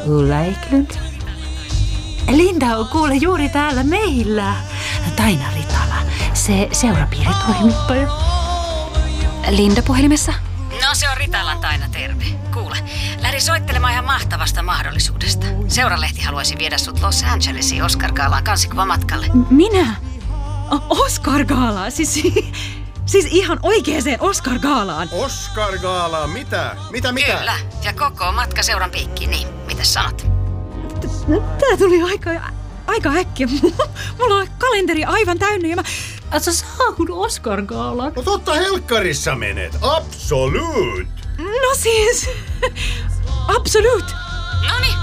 Ulla Eklund. Linda on kuule juuri täällä meillä. Taina Ritala, se seurapiiritoimittaja. Linda puhelimessa? No se on Ritalan Taina, terve. Kuule, lähdin soittelemaan ihan mahtavasta mahdollisuudesta. Seuralehti haluaisi viedä sut Los Angelesiin Oscar-gaalaan kansikuvamatkalle. Minä? Oscar-gaalaan? Siis ihan oikeeseen Oscar-gaalaan? Oscar-gaalaan? Mitä? Mitä? Kyllä, ja koko matka seuran piikkiin, niin mitäs sanot? Tää tuli aika äkkiä. Mulla on kalenteri aivan täynnä ja mä... Sä saahun Oscar-gaalaan. No totta helkkarissa menet. Absolut! No siis... Absolut! Noniin,